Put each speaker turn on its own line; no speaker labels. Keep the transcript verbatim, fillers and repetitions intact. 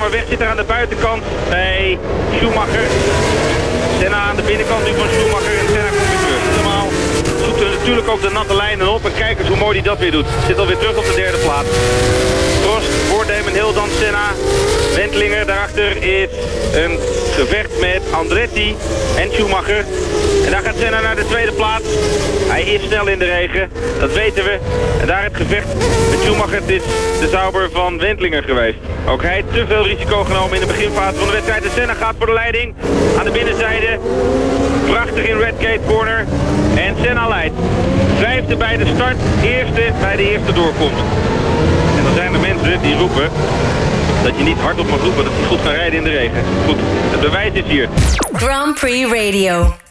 maar weg zit er aan de buitenkant bij Schumacher. Senna aan de binnenkant nu van Schumacher en Senna komt weer terug. Normaal zoekt er natuurlijk ook de natte lijnen op en kijk eens hoe mooi hij dat weer doet. Zit alweer terug op de derde plaats. Prost, voor Damon Hill dan Senna. Wendlinger, daarachter is een gevecht met Andretti en Schumacher. En daar gaat Senna naar de tweede plaats. Hij is snel in de regen, dat weten we. En daar het gevecht met Schumacher, het is de Sauber van Wendlinger geweest. Ook hij te veel risico genomen in de beginfase van de wedstrijd. En Senna gaat voor de leiding aan de binnenzijde. Prachtig in Redgate Corner. En Senna leidt. Vijfde bij de start, eerste bij de eerste doorkomst. En dan zijn er mensen die roepen dat je niet hardop mag roepen dat hij goed kan rijden in de regen. Goed, het bewijs is hier.
Grand Prix Radio.